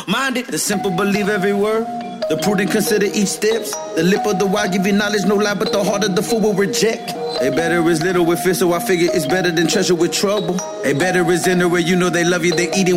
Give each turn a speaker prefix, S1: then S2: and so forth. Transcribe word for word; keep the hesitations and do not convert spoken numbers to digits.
S1: Minded, the simple believe every word. The prudent consider each steps. The lip of the wise give you knowledge, no lie, but the heart of the fool will reject. A better is little with fear, so I figure it's better than treasure with trouble. A better is in the way you know they love you, they eating